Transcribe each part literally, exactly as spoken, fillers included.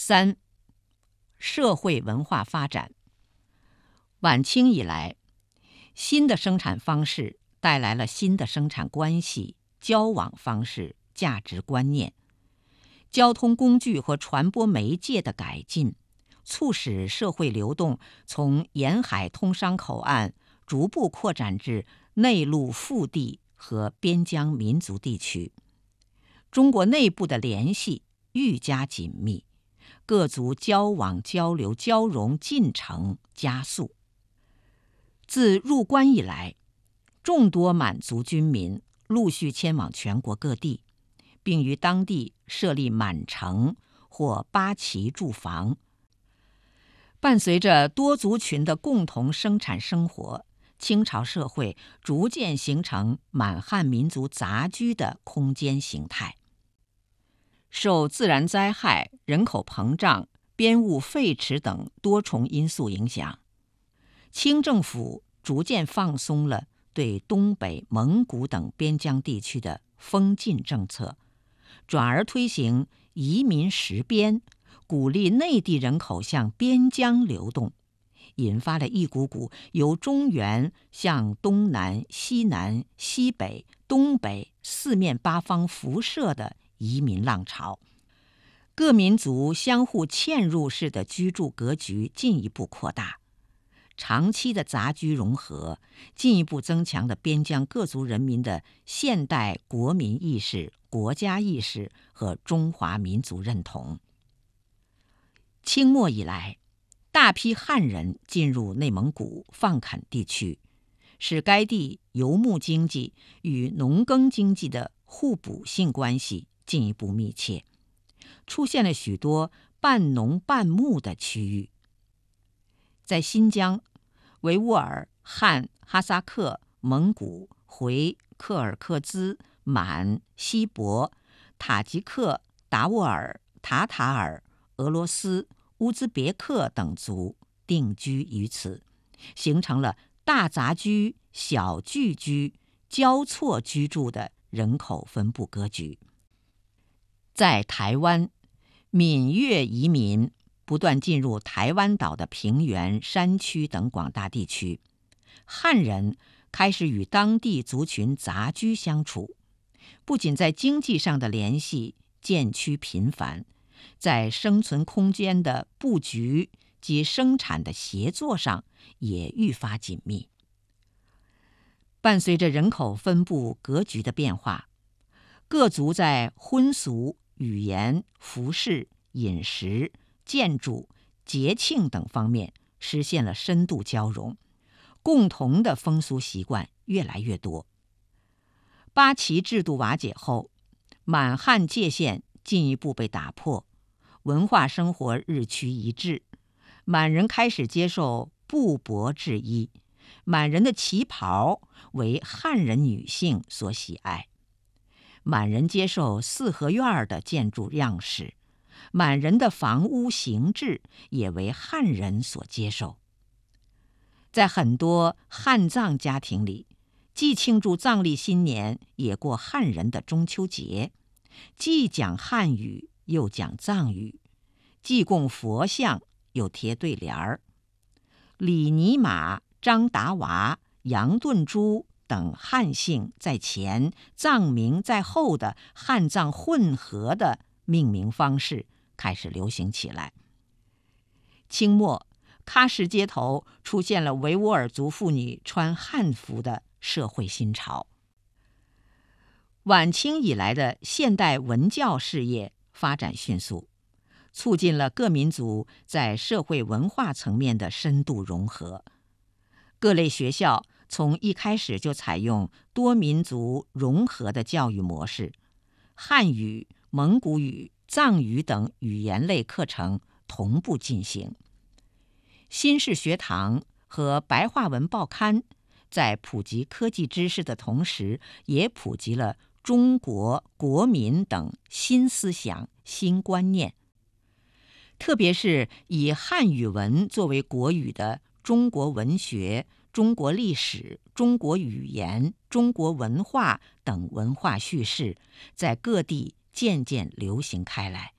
三、社会文化发展。晚清以来，新的生产方式带来了新的生产关系、交往方式、价值观念。交通工具和传播媒介的改进，促使社会流动从沿海通商口岸逐步扩展至内陆腹地和边疆民族地区。中国内部的联系愈加紧密，各族交往交流交融进程加速。自入关以来，众多满族军民陆续迁往全国各地，并于当地设立满城或八旗驻防。伴随着多族群的共同生产生活，清朝社会逐渐形成满汉民族杂居的空间形态。受自然灾害、人口膨胀、边务废弛等多重因素影响，清政府逐渐放松了对东北、蒙古等边疆地区的封禁政策，转而推行移民实边，鼓励内地人口向边疆流动，引发了一股股由中原向东南、西南、西北、东北四面八方辐射的移民浪潮。各民族相互嵌入式的居住格局进一步扩大，长期的杂居融合进一步增强了边疆各族人民的现代国民意识、国家意识和中华民族认同。清末以来，大批汉人进入内蒙古、放垦地区，使该地游牧经济与农耕经济的互补性关系进一步密切，出现了许多半农半牧的区域。在新疆，维吾尔、汉、哈萨克、蒙古、回、柯尔克孜、满、锡伯、塔吉克、达斡尔、塔塔尔、俄罗斯、乌兹别克等族定居于此，形成了大杂居、小聚居、交错居住的人口分布格局。在台湾，闽越移民不断进入台湾岛的平原、山区等广大地区，汉人开始与当地族群杂居相处，不仅在经济上的联系渐趋频繁，在生存空间的布局及生产的协作上也愈发紧密。伴随着人口分布格局的变化，各族在婚俗、语言、服饰、饮食、建筑、节庆等方面实现了深度交融，共同的风俗习惯越来越多。八旗制度瓦解后，满汉界限进一步被打破，文化生活日趋一致，满人开始接受布帛制衣，满人的旗袍为汉人女性所喜爱，满人接受四合院的建筑样式，满人的房屋形制也为汉人所接受。在很多汉藏家庭里，既庆祝藏历新年，也过汉人的中秋节，既讲汉语又讲藏语，既供佛像又贴对联儿。李尼玛、张达娃、杨顿珠等汉姓在前、藏名在后的汉藏混合的命名方式开始流行起来。清末，喀什街头出现了维吾尔族妇女穿汉服的社会新潮。晚清以来的现代文教事业发展迅速，促进了各民族在社会文化层面的深度融合。各类学校从一开始就采用多民族融合的教育模式，汉语、蒙古语、藏语等语言类课程同步进行。新式学堂和白话文报刊在普及科技知识的同时，也普及了中国、国民等新思想、新观念。特别是以汉语文作为国语的中国文学、中国历史、中国语言、中国文化等文化叙事，在各地渐渐流行开来，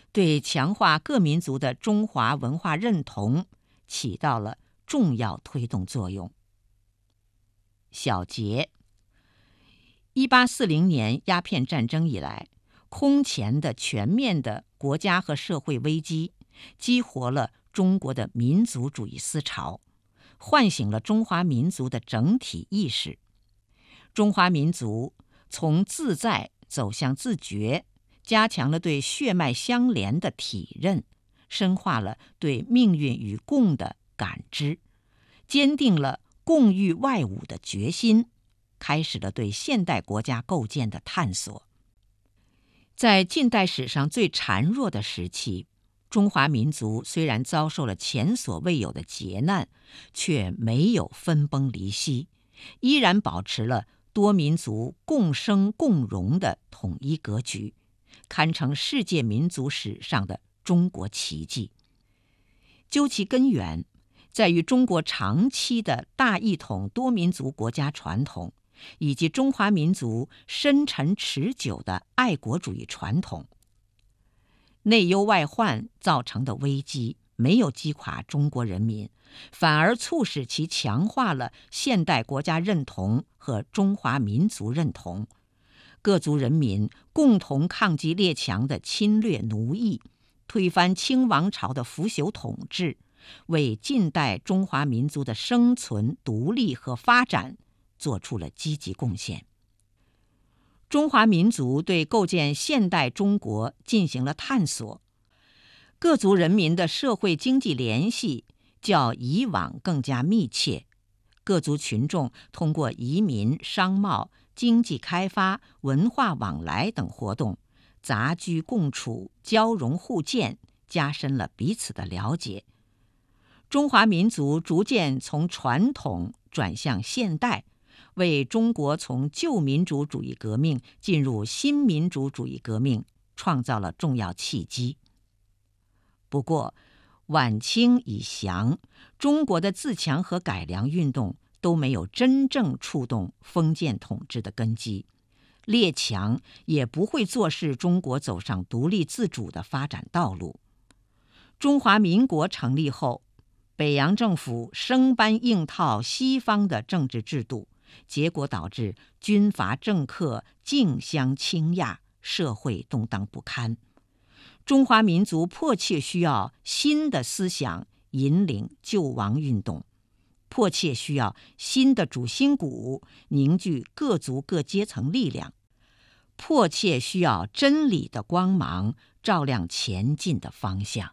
对强化各民族的中华文化认同起到了重要推动作用。小结：一八四零年鸦片战争以来，空前的全面的国家和社会危机，激活了中国的民族主义思潮，唤醒了中华民族的整体意识。中华民族从自在走向自觉，加强了对血脉相连的体认，深化了对命运与共的感知，坚定了共御外侮的决心，开始了对现代国家构建的探索。在近代史上最孱弱的时期，中华民族虽然遭受了前所未有的劫难，却没有分崩离析，依然保持了多民族共生共荣的统一格局，堪称世界民族史上的中国奇迹。究其根源，在于中国长期的大一统多民族国家传统，以及中华民族深沉持久的爱国主义传统。内忧外患造成的危机没有击垮中国人民，反而促使其强化了现代国家认同和中华民族认同。各族人民共同抗击列强的侵略奴役，推翻清王朝的腐朽统治，为近代中华民族的生存、独立和发展做出了积极贡献。中华民族对构建现代中国进行了探索，各族人民的社会经济联系较以往更加密切，各族群众通过移民、商贸、经济开发、文化往来等活动，杂居共处、交融互鉴，加深了彼此的了解。中华民族逐渐从传统转向现代，为中国从旧民主主义革命进入新民主主义革命创造了重要契机。不过，晚清以降，中国的自强和改良运动都没有真正触动封建统治的根基，列强也不会坐视中国走上独立自主的发展道路。中华民国成立后，北洋政府生搬硬套西方的政治制度，结果导致军阀政客竞相倾轧，社会动荡不堪。中华民族迫切需要新的思想引领救亡运动，迫切需要新的主心骨凝聚各族各阶层力量，迫切需要真理的光芒照亮前进的方向。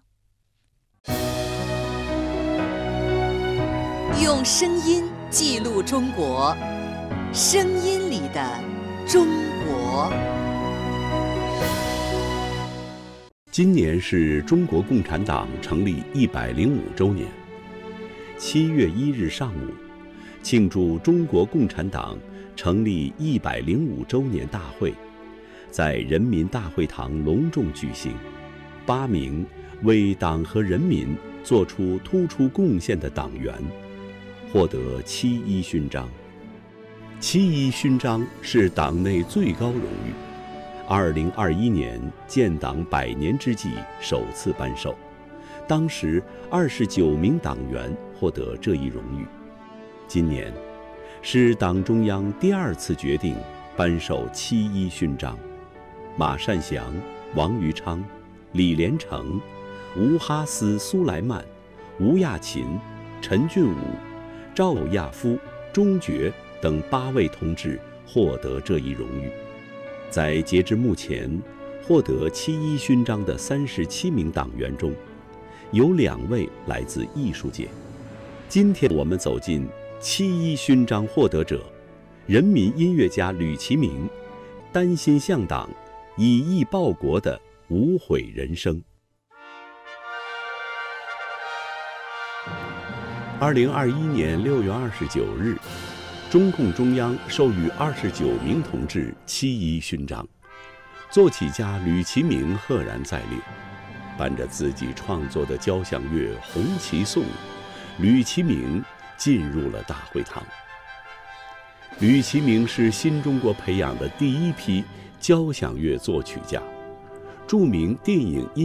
用声音记录中国，声音里的中国。 今年是中国共产党成立一百零五周年。七月一日上午，庆祝中国共产党成立一百零五周年大会在人民大会堂隆重举行。八名为党和人民做出突出贡献的党员获得七一勋章。七一勋章是党内最高荣誉，二零二一年建党百年之际首次颁授，当时二十九名党员获得这一荣誉。今年是党中央第二次决定颁授七一勋章，马善祥、王余昌、李连成、吴哈斯苏莱曼、吴亚勤、陈俊武、赵亚夫、钟觉等八位同志获得这一荣誉。在截至目前获得七一勋章的三十七名党员中，有两位来自艺术界。今天我们走进七一勋章获得者，人民音乐家吕其明，丹心向党，以艺报国的无悔人生。二零二一年六月二十九日，中共中央授予二十九名同志七一勋章。作曲家吕其明赫然在列，伴着自己创作的交响乐《红旗颂》，吕其明进入了大会堂。吕其明是新中国培养的第一批交响乐作曲家，著名电影音